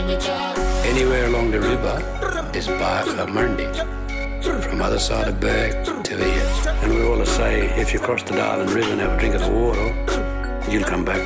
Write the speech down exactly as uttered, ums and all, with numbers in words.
Anywhere along the river is bar for Monday. From other side of Berg to here. And we always say, if you cross the Darling River and have a drink of the water, you'll come back